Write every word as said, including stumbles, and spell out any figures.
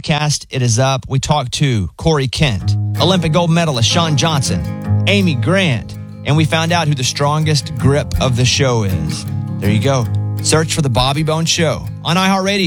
podcast. It is up. We talked to Corey Kent, Olympic gold medalist Shawn Johnson, Amy Grant, and we found out who the strongest grip of the show is. There you go. Search for The Bobby Bones Show on iHeartRadio.